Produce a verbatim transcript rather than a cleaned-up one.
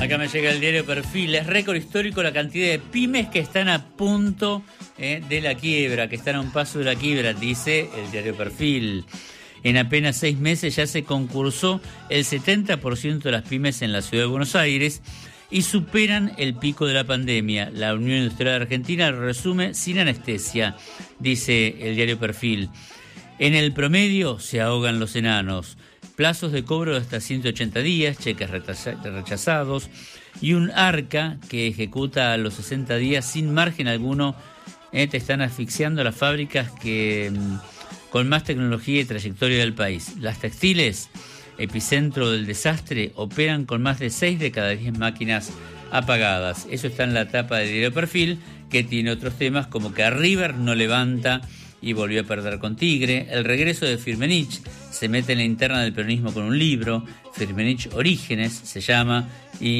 Acá me llega el diario Perfil. Es récord histórico la cantidad de pymes que están a punto eh, de la quiebra, que están a un paso de la quiebra, dice el diario Perfil. En apenas seis meses ya se concursó el setenta por ciento de las pymes en la ciudad de Buenos Aires y superan el pico de la pandemia. La Unión Industrial Argentina lo resume sin anestesia, dice el diario Perfil. En el promedio se ahogan los enanos. Plazos de cobro de hasta ciento ochenta días, cheques rechazados y un ARCA que ejecuta a los sesenta días sin margen alguno. Eh, te están asfixiando las fábricas que con más tecnología y trayectoria del país. Las textiles, epicentro del desastre, operan con más de seis de cada diez máquinas apagadas. Eso está en la tapa del diario Perfil, que tiene otros temas como que a River no levanta y volvió a perder con Tigre. El regreso de Firmenich se mete en la interna del peronismo con un libro, Firmenich Orígenes se llama, y